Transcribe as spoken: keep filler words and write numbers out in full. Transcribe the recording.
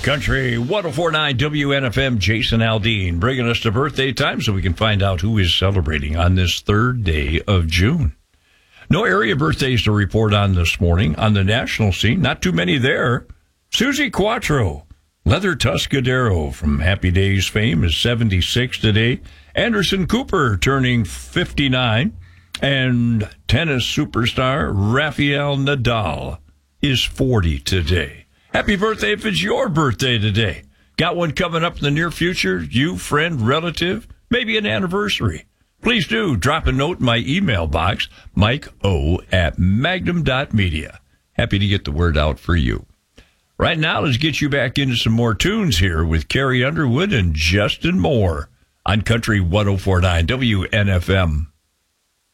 Country one oh four point nine W N F M, Jason Aldean, bringing us to birthday time so we can find out who is celebrating on this third day of June. No area birthdays to report on this morning. On the national scene, not too many there. Susie Quattro, Leather Tuscadero from Happy Days fame, is seventy-six today. Anderson Cooper turning fifty-nine. And tennis superstar Rafael Nadal is forty today. Happy birthday if it's your birthday today. Got one coming up in the near future? You, friend, relative, maybe an anniversary. Please do drop a note in my email box, Mike O at magnum dot media. Happy to get the word out for you. Right now, let's get you back into some more tunes here with Carrie Underwood and Justin Moore on Country one oh four point nine W N F M.